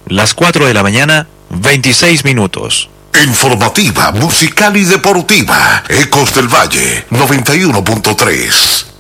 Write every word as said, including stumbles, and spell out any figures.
las cuatro de la mañana, veintiséis minutos. Informativa, musical y deportiva. Ecos del Valle, noventa y uno punto tres.